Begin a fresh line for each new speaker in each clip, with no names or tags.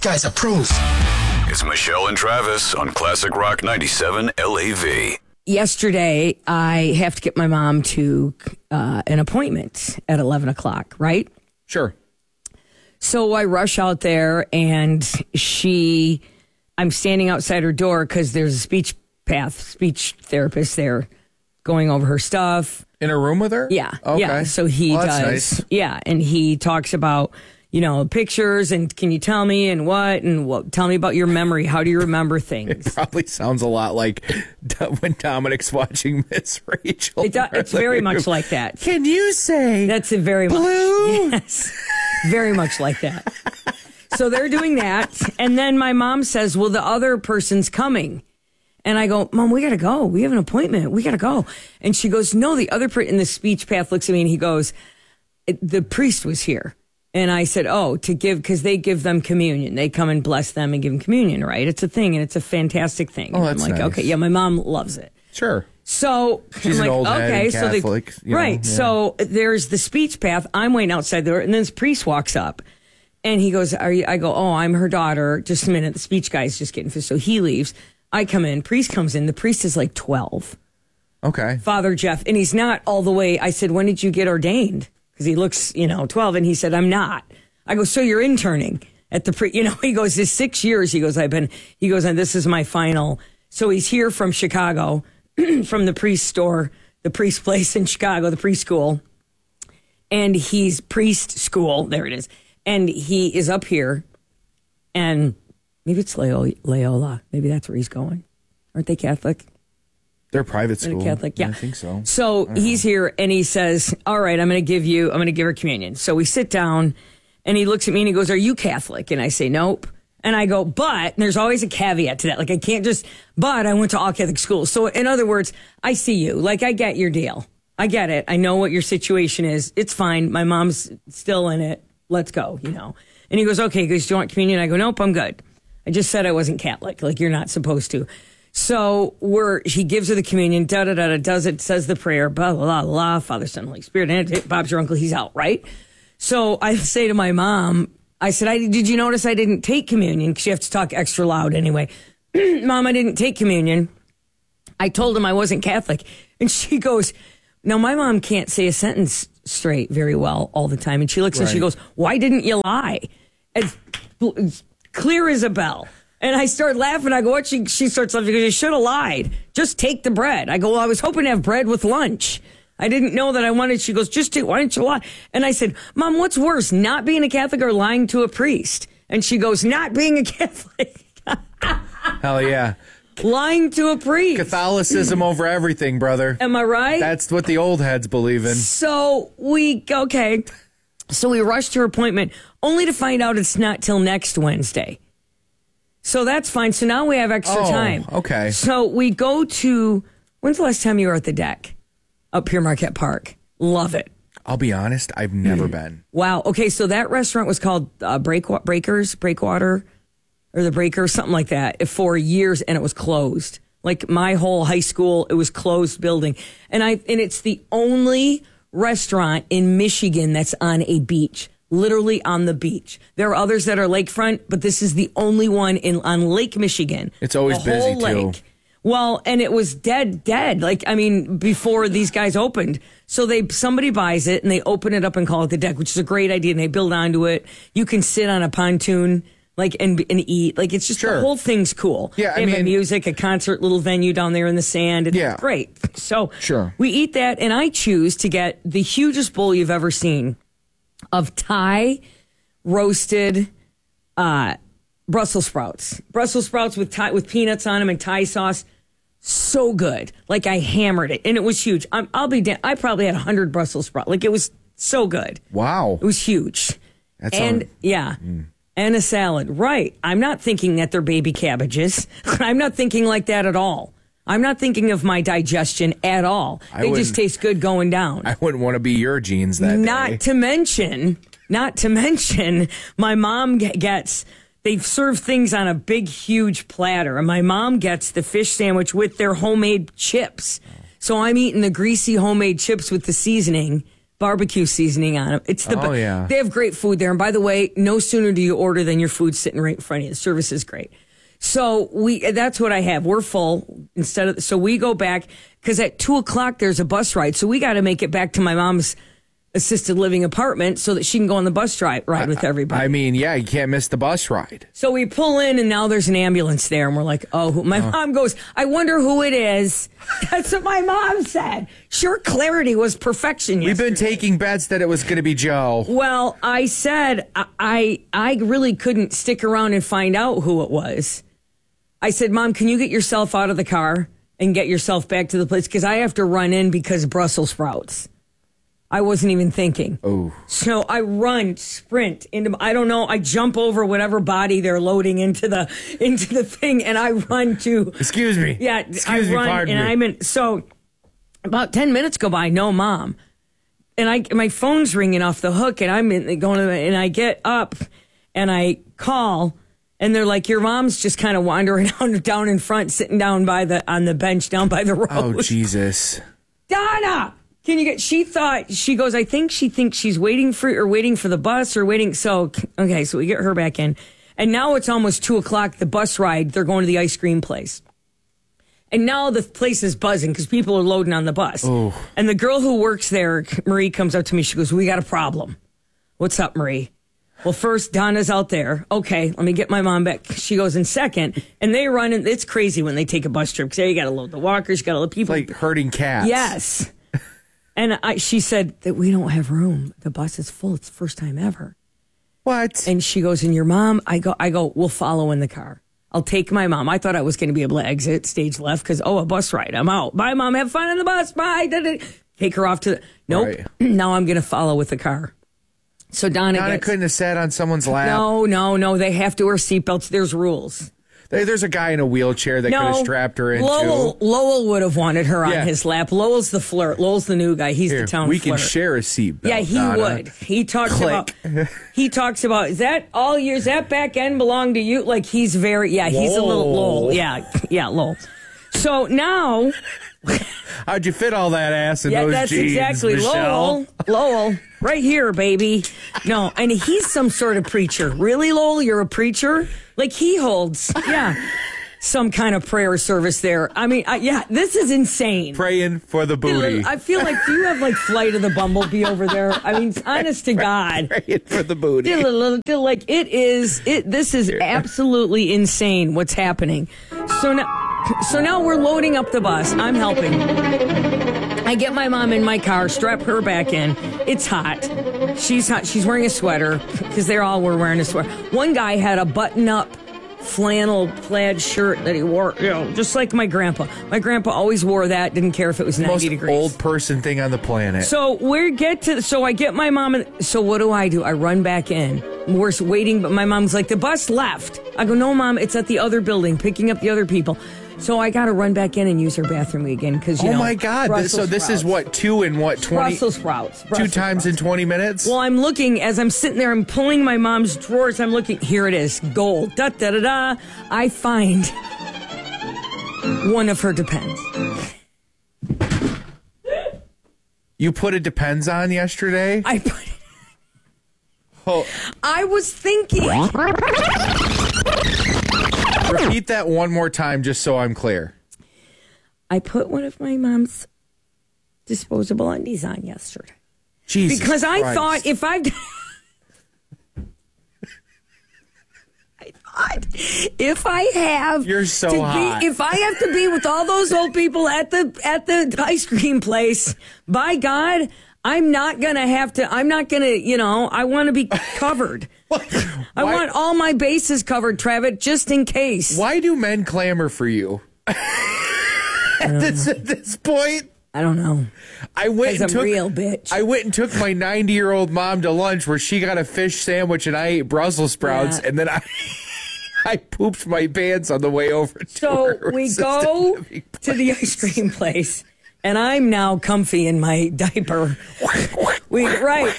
guy's a pro.
It's Michelle and Travis on Classic Rock 97 LAV.
Yesterday, I have to get my mom to an appointment at 11 o'clock, right?
Sure.
So I rush out there, and I'm standing outside her door because there's a speech therapist there going over her stuff.
In a room with her?
Yeah.
Okay.
Yeah. So he
Well,
does.
that's nice.
Yeah. And he talks about, pictures and can you tell me and what? Tell me about your memory. How do you remember things?
It probably sounds a lot like when Dominic's watching Miss Rachel.
It's very much like that.
Can you say
That's a very
blue?
much. Yes. Very much like that. So they're doing that. And then my mom says, well, the other person's coming. And I go, Mom, we got to go. We have an appointment. We got to go. And she goes, no, the other person in the speech path looks at me and he goes, the priest was here. And I said, because they give them communion. They come and bless them and give them communion, right? It's a thing, and it's a fantastic thing.
Oh, that's
I'm like,
nice.
okay, yeah, my mom loves it.
Sure.
So
She's
I'm
an
like,
old
okay,
head
so
Catholic.
right.
Yeah.
So there's the speech path. I'm waiting outside there, and then this priest walks up, and he goes, "Are you?" I go, "Oh, I'm her daughter." Just a minute. The speech guy's just getting finished, so he leaves. I come in. Priest comes in. The priest is like 12.
Okay.
Father Jeff, and he's not all the way. I said, "When did you get ordained?" Because he looks, 12, and he said, "I'm not." I go, "So you're interning at the He goes, "This 6 years." He goes, and this is my final. So he's here from Chicago, from the priest store, the priest place in Chicago, the preschool. And he's priest school. There it is. And he is up here. And maybe it's Loyola. Maybe that's where he's going. Aren't they Catholic?
They're private school.
Catholic, yeah.
I think so.
So he's here and he says, all right, I'm going to give her communion. So we sit down and he looks at me and he goes, are you Catholic? And I say, nope. And I go, but, and there's always a caveat to that. Like I can't but I went to all Catholic schools. So in other words, I see you. Like I get your deal. I get it. I know what your situation is. It's fine. My mom's still in it. Let's go, And he goes, okay. He goes, do you want communion? I go, nope, I'm good. I just said I wasn't Catholic. Like you're not supposed to. So he gives her the communion, does it, says the prayer, blah, blah, blah, blah, Father, Son, Holy Spirit, and Bob's your uncle, he's out, right? So I say to my mom, I said, did you notice I didn't take communion? Because you have to talk extra loud anyway. Mom, I didn't take communion. I told him I wasn't Catholic. And she goes, now my mom can't say a sentence straight very well all the time. And she looks and she goes, why didn't you lie? As clear as a bell. And I start laughing. I go, what? She starts laughing because you should have lied. Just take the bread. I go, well, I was hoping to have bread with lunch. I didn't know that I wanted. She goes, why didn't you lie? And I said, Mom, what's worse, not being a Catholic or lying to a priest? And she goes, not being a Catholic.
Hell yeah.
Lying to a priest.
Catholicism over everything, brother.
Am I right?
That's what the old heads believe in.
So we rushed her appointment only to find out it's not till next Wednesday. So that's fine. So now we have extra time.
Okay.
So we go to, when's the last time you were at the Deck? Up here, Marquette Park. Love it.
I'll be honest, I've never been.
Wow. Okay, so that restaurant was called Breakwater, or the Breaker, something like that, for years, and it was closed. Like my whole high school, it was closed building. And it's the only restaurant in Michigan that's on a beach. Literally on the beach. There are others that are lakefront, but this is the only one on Lake Michigan.
It's always busy, too.
Well, and it was dead. Like, I mean, before these guys opened. So somebody buys it and they open it up and call it the Deck, which is a great idea. And they build onto it. You can sit on a pontoon, like, and eat. Like, it's just the whole thing's cool.
Yeah,
they have music, a concert, little venue down there in the sand. It's great. So we eat that, and I choose to get the hugest bowl you've ever seen of Thai roasted Brussels sprouts. Brussels sprouts with peanuts on them and Thai sauce. So good. Like I hammered it, and it was huge. I'll be damned. I probably had 100 Brussels sprouts. Like it was so good.
Wow.
It was huge. And a salad. Right. I'm not thinking that they're baby cabbages. I'm not thinking like that at all. I'm not thinking of my digestion at all. They just taste good going down.
I wouldn't want to be your genes that day.
Not to mention, my mom they serve things on a big, huge platter. And my mom gets the fish sandwich with their homemade chips. So I'm eating the greasy homemade chips with the seasoning. barbecue seasoning on them. It's the
Oh, yeah.
They have great food there. And by the way, no sooner do you order than your food's sitting right in front of you. The service is great. So that's what I have. We're full so we go back because at 2:00 there's a bus ride. So we got to make it back to my mom's assisted living apartment so that she can go on the bus ride with everybody.
I mean, yeah, you can't miss the bus ride.
So we pull in and now there's an ambulance there and we're like, my mom goes, I wonder who it is. That's what my mom said. Sure, clarity was perfection yesterday.
We've been taking bets that it was going to be Joe.
Well, I said I really couldn't stick around and find out who it was. I said, Mom, can you get yourself out of the car and get yourself back to the place? Because I have to run in because of Brussels sprouts. I wasn't even thinking.
Oh.
So I sprint into, I don't know, I jump over whatever body they're loading into the thing and I run to.
Excuse me.
Yeah,
Excuse
I
me,
run
pardon
and
me.
I'm in. So about 10 minutes go by, no mom. And my phone's ringing off the hook and and I get up and I call and they're like, your mom's just kind of wandering down in front, sitting down on the bench down by the road.
Oh, Jesus.
Donna! She goes, I think she thinks she's waiting for the bus or waiting. So, okay, so we get her back in. And now it's almost 2:00, the bus ride. They're going to the ice cream place. And now the place is buzzing because people are loading on the bus.
Oh.
And the girl who works there, Marie, comes up to me. She goes, we got a problem. What's up, Marie? Well, first, Donna's out there. Okay, let me get my mom back. She goes in second. And they run, and it's crazy when they take a bus trip because there you got to load the walkers, you got to load people.
Like herding cats.
Yes. And she said that we don't have room. The bus is full. It's the first time ever.
What?
And she goes, and your mom? I go, we'll follow in the car. I'll take my mom. I thought I was going to be able to exit stage left because, a bus ride. I'm out. Bye, Mom. Have fun on the bus. Bye. Take her off to nope.
Right.
Now I'm going to follow with the car. So Donna
couldn't have sat on someone's lap.
No. They have to wear seatbelts. There's rules.
There's a guy in a wheelchair that could have strapped her into.
Lowell would have wanted her on his lap. Lowell's the flirt. Lowell's the new guy. He's the town
we
flirt.
can share a seatbelt.
Yeah, he would. He talks about. Is that all yours? That back end belong to you? Like he's very. Yeah, he's a little Lowell. Yeah, Lowell. So now.
How'd you fit all that ass in those
that's
jeans,
exactly
Michelle?
Lowell, right here, baby. No, and he's some sort of preacher. Really, Lowell? You're a preacher? Like he holds, some kind of prayer service there. I mean, this is insane.
Praying for the booty.
I feel like, do you have like Flight of the Bumblebee over there? I mean, honest to God.
Praying for the booty.
Like this is absolutely insane what's happening. So now we're loading up the bus. I'm helping. I get my mom in my car, strap her back in. It's hot. She's hot. She's wearing a sweater because they all were wearing a sweater. One guy had a button-up flannel plaid shirt that he wore, just like my grandpa. My grandpa always wore that, didn't care if it was 90
Most
degrees.
old person thing on the planet.
So I get my mom, so what do? I run back in. We're waiting, but my mom's like, the bus left. I go, no, Mom, it's at the other building, picking up the other people. So I got to run back in and use her bathroom again because
my God! So this is what 2 in what 20?
Brussels sprouts.
Two times in 20 minutes.
Well, I'm looking as I'm sitting there. I'm pulling my mom's drawers. I'm looking. Here it is, gold. Da da da da. I find one of her Depends.
You put a Depends on yesterday.
I put.
Oh.
I was thinking.
Repeat that one more time just so I'm clear.
I put one of my mom's disposable undies on yesterday.
Jesus
because
Christ.
I thought if I have
You're so hot.
if I have to be with all those old people at the ice cream place, by God, I'm not gonna, I want to be covered. I want all my bases covered, Travis, just in case.
Why do men clamor for you? At this point?
I don't know.
I went and took
real bitch.
I went and took my 90-year-old mom to lunch where she got a fish sandwich and I ate Brussels sprouts and then I pooped my pants on the way over to
So
her
we go to the ice cream place. And I'm now comfy in my diaper. Right.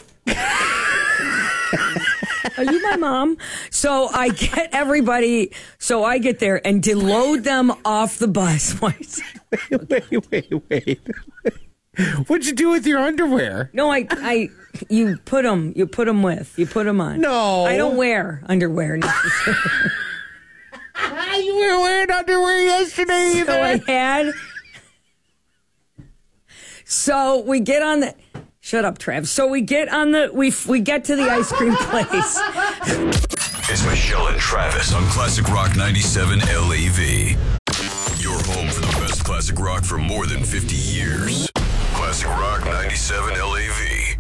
Are you my mom? So I get everybody. So I get there and to load them off the bus.
Wait. What'd you do with your underwear?
No, you put them on.
No.
I don't wear underwear necessarily.
You were wearing underwear yesterday.
So I had. So we get on the. Shut up, Trav. So we get on the. We get to the ice cream place.
It's Michelle and Travis on Classic Rock 97 LAV. Your home for the best classic rock for more than 50 years. Classic Rock 97 LAV.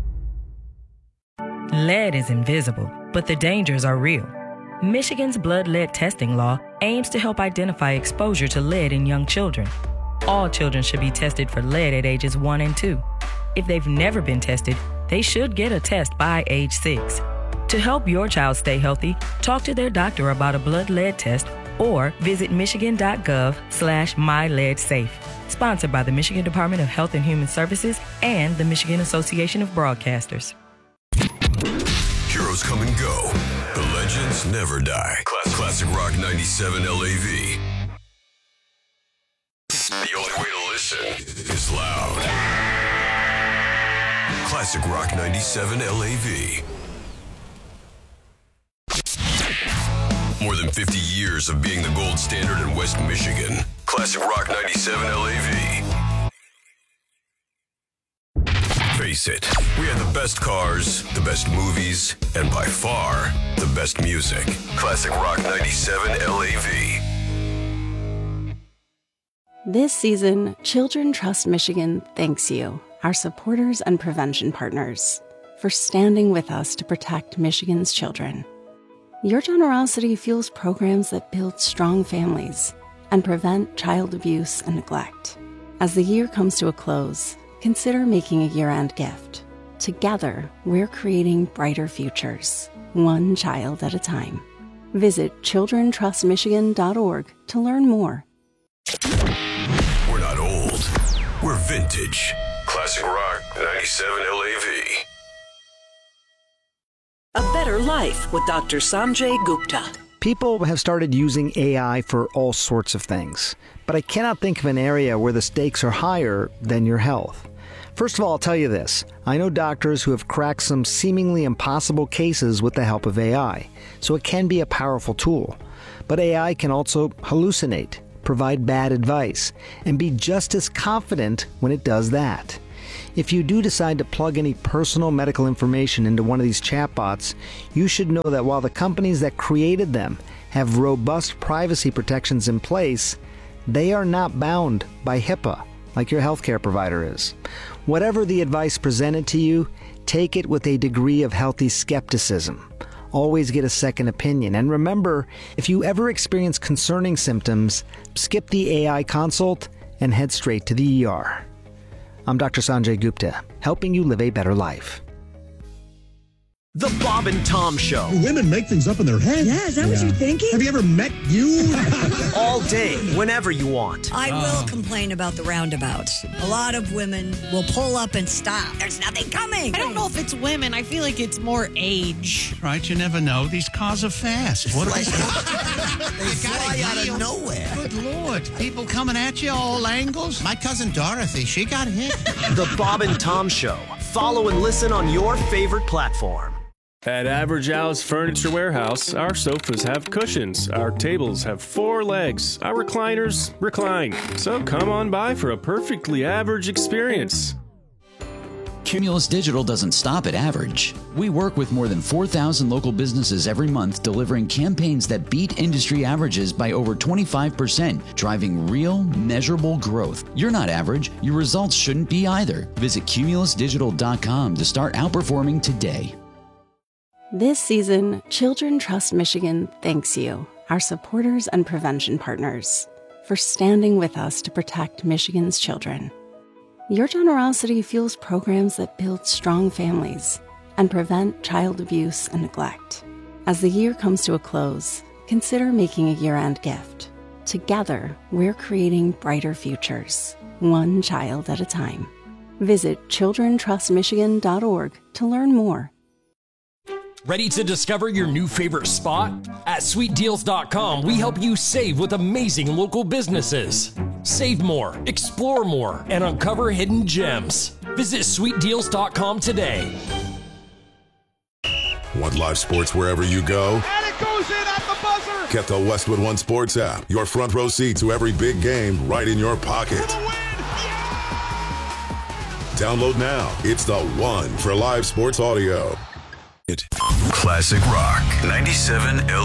Lead is invisible, but the dangers are real. Michigan's blood lead testing law aims to help identify exposure to lead in young children. All children should be tested for lead at ages 1 and 2. If they've never been tested, they should get a test by age 6. To help your child stay healthy, talk to their doctor about a blood lead test or visit michigan.gov/myleadsafe. Sponsored by the Michigan Department of Health and Human Services and the Michigan Association of Broadcasters.
Heroes come and go. The legends never die. Classic Rock 97 LAV. The only way to listen is loud. Classic Rock 97 LAV. More than 50 years of being the gold standard in West Michigan. Classic Rock 97 LAV. Face it, we had the best cars, the best movies, and by far, the best music. Classic Rock 97 LAV.
This season, Children Trust Michigan thanks you, our supporters and prevention partners, for standing with us to protect Michigan's children. Your generosity fuels programs that build strong families and prevent child abuse and neglect. As the year comes to a close, consider making a year-end gift. Together, we're creating brighter futures, one child at a time. Visit childrentrustmichigan.org to learn more.
We're not old. We're vintage. Classic Rock 97 LAV.
A Better Life with Dr. Sanjay Gupta.
People have started using AI for all sorts of things, but I cannot think of an area where the stakes are higher than your health. First of all, I'll tell you this. I know doctors who have cracked some seemingly impossible cases with the help of AI, so it can be a powerful tool. But AI can also hallucinate, provide bad advice, and be just as confident when it does that. If you do decide to plug any personal medical information into one of these chatbots, you should know that while the companies that created them have robust privacy protections in place, they are not bound by HIPAA like your healthcare provider is. Whatever the advice presented to you, take it with a degree of healthy skepticism. Always get a second opinion. And remember, if you ever experience concerning symptoms, skip the AI consult and head straight to the ER. I'm Dr. Sanjay Gupta, helping you live a better life.
The Bob and Tom Show.
Women make things up in their head.
Yeah, is that what you're thinking?
Have you ever met you?
All day, whenever you want.
I will complain about the roundabouts. A lot of women will pull up and stop. There's nothing coming.
I don't know if it's women. I feel like it's more age.
Right, you never know. These cars are fast. What
They fly out of nowhere.
Good Lord. People coming at you all angles. My cousin Dorothy, she got hit.
The Bob and Tom Show. Follow and listen on your favorite platform.
At Average Al's Furniture Warehouse, our sofas have cushions, our tables have 4 legs, our recliners recline. So come on by for a perfectly average experience.
Cumulus Digital doesn't stop at average. We work with more than 4,000 local businesses every month, delivering campaigns that beat industry averages by over 25%, driving real, measurable growth. You're not average. Your results shouldn't be either. Visit cumulusdigital.com to start outperforming today.
This season, Children Trust Michigan thanks you, our supporters and prevention partners, for standing with us to protect Michigan's children. Your generosity fuels programs that build strong families and prevent child abuse and neglect. As the year comes to a close, consider making a year-end gift. Together, we're creating brighter futures, one child at a time. Visit childrentrustmichigan.org to learn more.
Ready to discover your new favorite spot? At sweetdeals.com, we help you save with amazing local businesses. Save more, explore more, and uncover hidden gems. Visit sweetdeals.com today.
Want live sports wherever you go?
And it goes in at the buzzer!
Get the Westwood One Sports app. Your front row seat to every big game right in your pocket. Download now. It's the one for live sports audio.
Classic Rock 97